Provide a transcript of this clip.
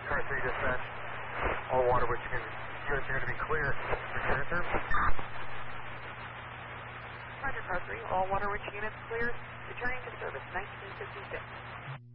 Car 3 dispatch. All water which units are going to be clear. Return to service. Roger, Car 3. All water rich units clear. Returning to service 1956.